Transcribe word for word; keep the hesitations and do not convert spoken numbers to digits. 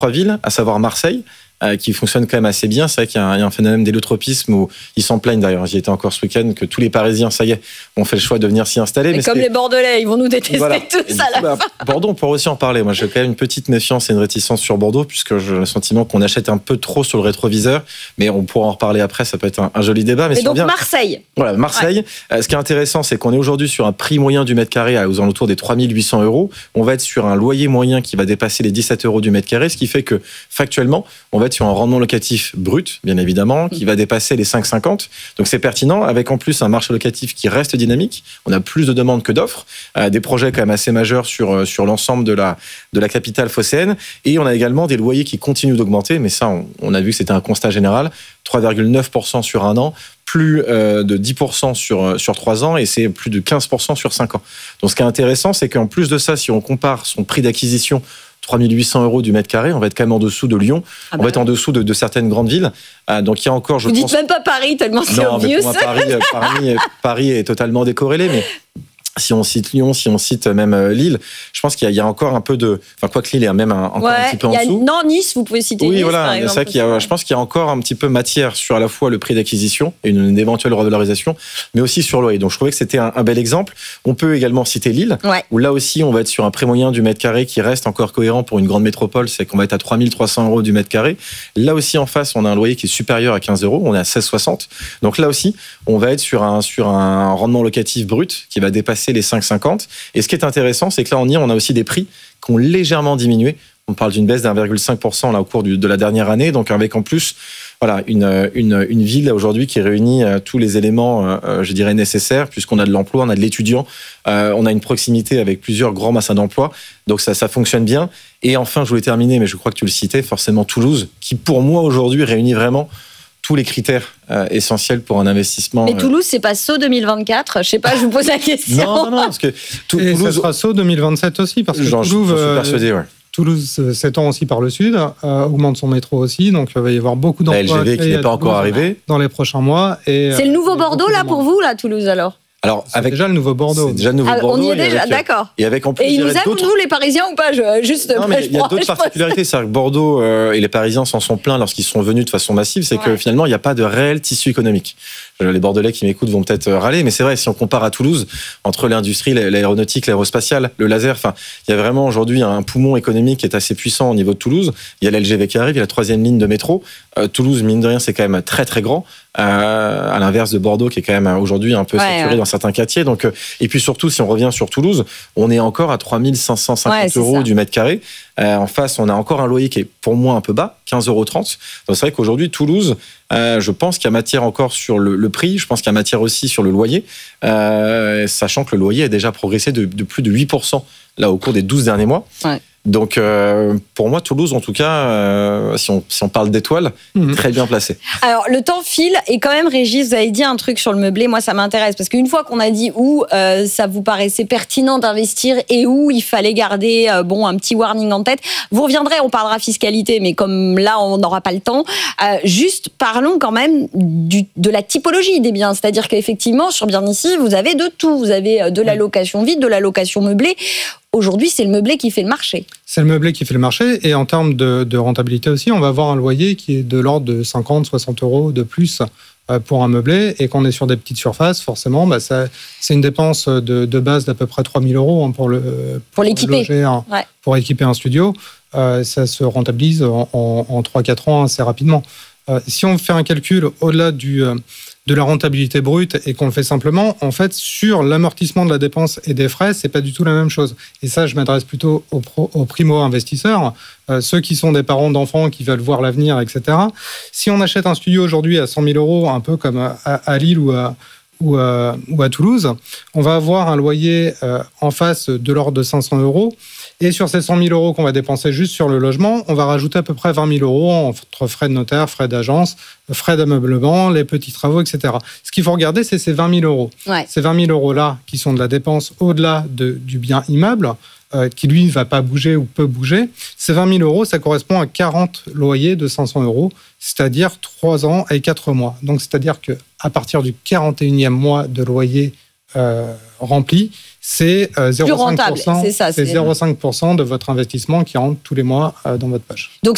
trois villes, à savoir Marseille, euh, qui fonctionne quand même assez bien. C'est vrai qu'il y a un, il y a un phénomène d'hélotropisme où ils s'en plaignent d'ailleurs. J'y étais encore ce week-end, que tous les Parisiens, ça y est, ont fait le choix de venir s'y installer. Mais, mais comme les Bordelais, ils vont nous détester voilà. tous à la bah, fin. Bordeaux, on pourrait aussi en parler. Moi, j'ai quand même une petite méfiance et une réticence sur Bordeaux, puisque j'ai le sentiment qu'on achète un peu trop sur le rétroviseur. Mais on pourra en reparler après, ça peut être un, un joli débat. Mais et si donc on vient... Marseille. Voilà, Marseille. Ouais. Euh, ce qui est intéressant, c'est qu'on est aujourd'hui sur un prix moyen du mètre carré aux alentours des trois mille huit cents euros. On va être sur un loyer moyen qui va dépasser les dix-sept euros du mètre carré, ce qui fait que, factuellement, on va être sur un rendement locatif brut, bien évidemment, qui va dépasser les cinq virgule cinquante. Donc c'est pertinent, avec en plus un marché locatif qui reste dynamique. On a plus de demandes que d'offres, euh, des projets quand même assez majeurs sur, sur l'ensemble de la, de la capitale phocéenne. Et on a également des loyers qui continuent d'augmenter, mais ça, on, on a vu que c'était un constat général, trois virgule neuf pour cent sur un an, plus euh, de dix pour cent sur, sur trois ans, et c'est plus de quinze pour cent sur cinq ans. Donc ce qui est intéressant, c'est qu'en plus de ça, si on compare son prix d'acquisition, trois mille huit cents euros du mètre carré, on va être quand même en dessous de Lyon, ah bah on va être en dessous de, de certaines grandes villes. Euh, donc il y a encore, je Vous pense... dites même pas Paris, tellement c'est non, obvious. Mais pour moi, Paris, Paris, Paris est totalement décorrélé, mais... Si on cite Lyon, si on cite même Lille, je pense qu'il y a, il y a encore un peu de... Enfin, quoi que Lille est même un, encore ouais, un petit peu en a, dessous. Non, Nice, vous pouvez citer oui, Nice, voilà, par exemple. C'est ça qu'il y a, je pense qu'il y a encore un petit peu matière sur à la fois le prix d'acquisition et une, une éventuelle revalorisation, mais aussi sur le loyer. Donc, je trouvais que c'était un, un bel exemple. On peut également citer Lille, ouais. où là aussi, on va être sur un prix moyen du mètre carré qui reste encore cohérent pour une grande métropole, c'est qu'on va être à trois mille trois cents euros du mètre carré. Là aussi, en face, on a un loyer qui est supérieur à quinze euros, on est à seize soixante. Donc là aussi, on va être sur un, sur un rendement locatif brut qui va dépasser les cinq virgule cinquante. Et ce qui est intéressant, c'est que là, on y est, on a aussi des prix qui ont légèrement diminué. On parle d'une baisse d'un virgule cinq pour cent là, au cours du, de la dernière année. Donc, avec en plus, voilà, une, une, une ville aujourd'hui qui réunit euh, tous les éléments, euh, je dirais, nécessaires, puisqu'on a de l'emploi, on a de l'étudiant, euh, on a une proximité avec plusieurs grands bassins d'emploi. Donc, ça, ça fonctionne bien. Et enfin, je voulais terminer, mais je crois que tu le citais, forcément Toulouse, qui pour moi aujourd'hui réunit vraiment tous les critères euh, essentiels pour un investissement. Mais Toulouse, c'est pas S O deux mille vingt-quatre. Je sais pas, je vous pose la question. Non, non, non, parce que tout, Et Toulouse, ça sera S O deux mille vingt-sept aussi, parce que Genre, Toulouse, je, je suis persuadé, ouais. Toulouse s'étend aussi par le sud, euh, augmente son métro aussi, donc il va y avoir beaucoup d'emplois. La L G V qui n'est pas encore arrivée dans les prochains mois. Et, c'est le nouveau Bordeaux là pour vous, là, Toulouse alors? Alors, c'est avec déjà le nouveau Bordeaux. C'est déjà le nouveau ah, Bordeaux. On y est déjà, avec, d'accord. Et avec en plus, et ils nous aiment, nous, les Parisiens, ou pas? je, Juste. Non, mais il y a d'autres particularités. C'est-à-dire que Bordeaux euh, et les Parisiens s'en sont plaints lorsqu'ils sont venus de façon massive. C'est ouais. que finalement, il n'y a pas de réel tissu économique. Les Bordelais qui m'écoutent vont peut-être râler, mais c'est vrai, si on compare à Toulouse, entre l'industrie, l'aéronautique, l'aérospatiale, le laser, enfin, il y a vraiment aujourd'hui un poumon économique qui est assez puissant au niveau de Toulouse. Il y a l'L G V qui arrive, il y a la troisième ligne de métro. Euh, Toulouse, mine de rien, c'est quand même très très grand, euh, à l'inverse de Bordeaux qui est quand même aujourd'hui un peu ouais, saturé ouais. dans certains quartiers. Donc, euh, et puis surtout, si on revient sur Toulouse, on est encore à trois mille cinq cent cinquante ouais, euros ça. Du mètre carré. Euh, en face, on a encore un loyer qui est pour moi un peu bas, quinze euros trente. Donc c'est vrai qu'aujourd'hui, Toulouse, euh, je pense qu'il y a matière encore sur le, le prix, je pense qu'il y a matière aussi sur le loyer, euh, sachant que le loyer a déjà progressé de, de plus de huit pour cent là, au cours des douze derniers mois. Ouais. Donc, euh, pour moi, Toulouse, en tout cas, euh, si, on, si on parle d'étoiles, mmh. très bien placé. Alors, le temps file et quand même, Régis, vous avez dit un truc sur le meublé. Moi, ça m'intéresse parce qu'une fois qu'on a dit où euh, ça vous paraissait pertinent d'investir et où il fallait garder euh, bon, un petit warning en tête, vous reviendrez, on parlera fiscalité, mais comme là, on n'aura pas le temps. Euh, juste, parlons quand même du, de la typologie des biens. C'est-à-dire qu'effectivement, sur Bien Ici, vous avez de tout. Vous avez de la location vide, de la location meublée. Aujourd'hui, c'est le meublé qui fait le marché. C'est le meublé qui fait le marché. Et en termes de, de rentabilité aussi, on va avoir un loyer qui est de l'ordre de cinquante, soixante euros de plus pour un meublé. Et qu'on est sur des petites surfaces, forcément, bah ça, c'est une dépense de, de base d'à peu près trois mille euros hein, pour, le, pour, pour l'équiper. Un, ouais. Pour équiper un studio. Euh, ça se rentabilise en, en, en trois à quatre ans assez rapidement. Euh, si on fait un calcul au-delà du... Euh, de la rentabilité brute et qu'on le fait simplement, en fait, sur l'amortissement de la dépense et des frais, c'est pas du tout la même chose. Et ça, je m'adresse plutôt aux, pro, aux primo-investisseurs, euh, ceux qui sont des parents d'enfants qui veulent voir l'avenir, et cetera. Si on achète un studio aujourd'hui à cent mille euros, un peu comme à, à Lille ou à, ou, à, ou à Toulouse, on va avoir un loyer euh, en face de l'ordre de cinq cents euros. Et sur ces cent mille euros qu'on va dépenser juste sur le logement, on va rajouter à peu près vingt mille euros entre frais de notaire, frais d'agence, frais d'ameublement, les petits travaux, et cetera. Ce qu'il faut regarder, c'est ces vingt mille euros. Ouais. Ces vingt mille euros-là, qui sont de la dépense au-delà de, du bien immeuble, euh, qui lui ne va pas bouger ou peut bouger. Ces vingt mille euros, ça correspond à quarante loyers de cinq cents euros, c'est-à-dire trois ans et quatre mois. Donc, c'est-à-dire qu'à partir du quarante et unième mois de loyer euh, rempli, c'est euh, zéro virgule cinq pour cent, c'est ça, c'est... c'est zéro virgule cinq pour cent de votre investissement qui rentre tous les mois euh, dans votre poche. Donc